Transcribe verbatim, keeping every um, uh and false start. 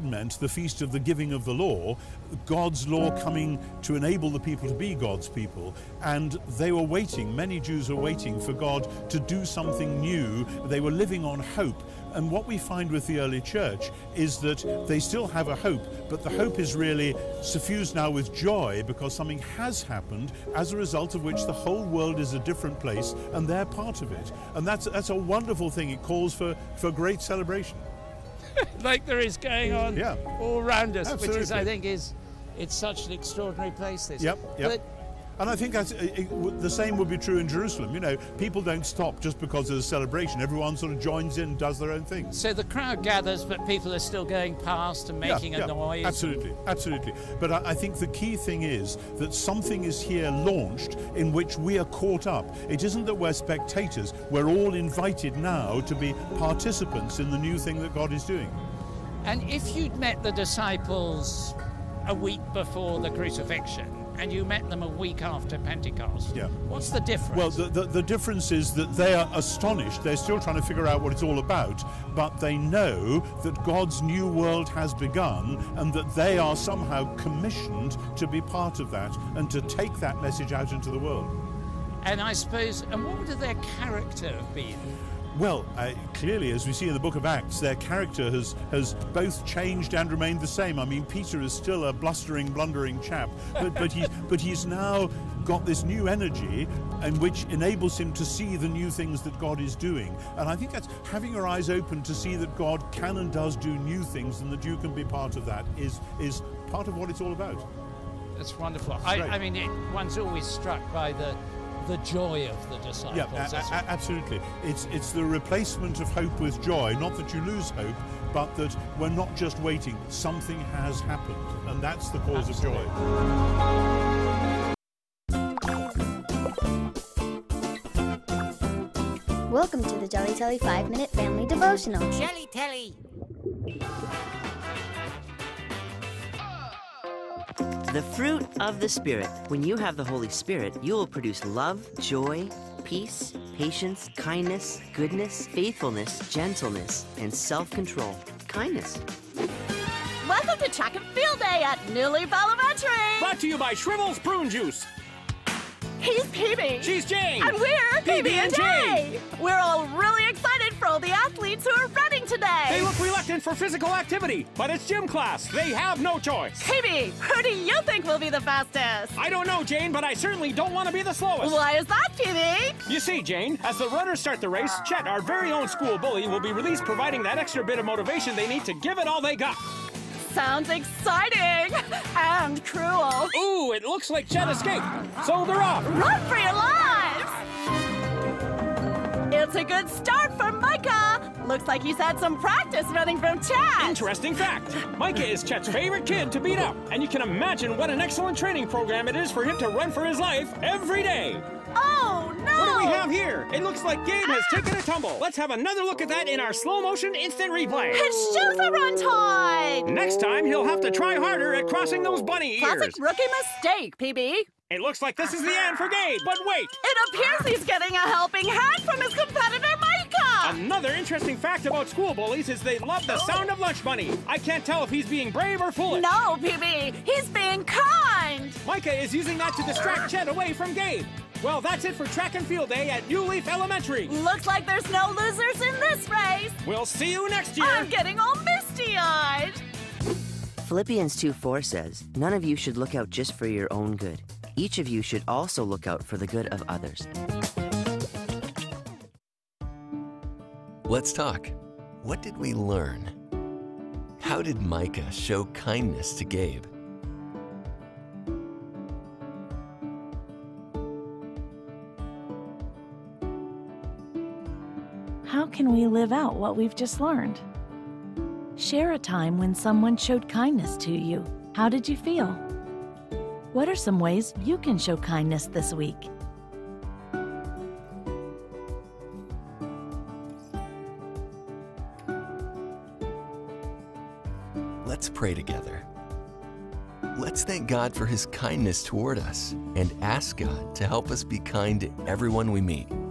meant the feast of the giving of the law, God's law coming to enable the people to be God's people. And they were waiting, many Jews were waiting for God to do something new. They were living on hope. And what we find with the early church is that they still have a hope, but the hope is really suffused now with joy because something has happened, as a result of which the whole world is a different place and they're part of it. And that's that's a wonderful thing. It calls for, for great celebration. Like there is going on yeah. all around us, Absolutely. which is, I think, is it's such an extraordinary place, this. Yep, yep. But And I think that's, it, it, the same would be true in Jerusalem. You know, people don't stop just because there's a celebration. Everyone sort of joins in, does their own thing. So the crowd gathers, but people are still going past and making yeah, a yeah, noise. Absolutely, absolutely. But I, I think the key thing is that something is here launched in which we are caught up. It isn't that we're spectators. We're all invited now to be participants in the new thing that God is doing. And if you'd met the disciples a week before the crucifixion, and you met them a week after Pentecost. Yeah. What's the difference? Well, the, the, the difference is that they are astonished. They're still trying to figure out what it's all about, but they know that God's new world has begun and that they are somehow commissioned to be part of that and to take that message out into the world. And I suppose, and what would their character have been? Well, uh, clearly, as we see in the book of Acts, their character has, has both changed and remained the same. I mean, Peter is still a blustering, blundering chap, but, but, he's, but he's now got this new energy and which enables him to see the new things that God is doing. And I think that's having your eyes open to see that God can and does do new things and that you can be part of that is, is part of what it's all about. That's wonderful. I, I mean, it, one's always struck by the the joy of the disciples. Yeah, a- a- absolutely. It's it's the replacement of hope with joy. Not that you lose hope, but that we're not just waiting. Something has happened, and that's the cause absolutely. of joy. Welcome to the Jelly Telly five minute Family Devotional. Jelly Telly! The fruit of the Spirit. When you have the Holy Spirit, you will produce love, joy, peace, patience, kindness, goodness, faithfulness, gentleness, and self-control. Kindness. Welcome to Track and Field Day at New Leaf Elementary! Brought to you by Shrivel's Prune Juice. He's P B. She's Jane. And we're P B and J. We're all really excited for all the athletes who are running today. They look reluctant for physical activity, but it's gym class. They have no choice. P B, who do you think will be the fastest? I don't know, Jane, but I certainly don't want to be the slowest. Why is that, P B? You see, Jane, as the runners start the race, Chet, our very own school bully, will be released, providing that extra bit of motivation they need to give it all they got. Sounds exciting and cruel. Ooh, it looks like Chet escaped. So they're off. Run for your lives! It's a good start for Micah. Looks like he's had some practice running from Chet. Interesting fact. Micah is Chet's favorite kid to beat up. And you can imagine what an excellent training program it is for him to run for his life every day. Oh, no! What do we have here? It looks like Gabe has taken a tumble. Let's have another look at that in our slow-motion instant replay. His shoes are untied! Next time, he'll have to try harder at crossing those bunny ears. Classic rookie mistake, P B. It looks like this is the end for Gabe, but wait! It appears he's getting a helping hand from his competitor, Micah! Another interesting fact about school bullies is they love the sound of lunch money. I can't tell if he's being brave or foolish. No, P B, he's being kind! Micah is using that to distract Chet away from Gabe. Well, that's it for Track and Field Day at New Leaf Elementary. Looks like there's no losers in this race. We'll see you next year. I'm getting all misty-eyed. Philippians two four says, "None of you should look out just for your own good. Each of you should also look out for the good of others." Let's talk. What did we learn? How did Micah show kindness to Gabe? How can we live out what we've just learned? Share a time when someone showed kindness to you. How did you feel? What are some ways you can show kindness this week? Let's pray together. Let's thank God for His kindness toward us and ask God to help us be kind to everyone we meet.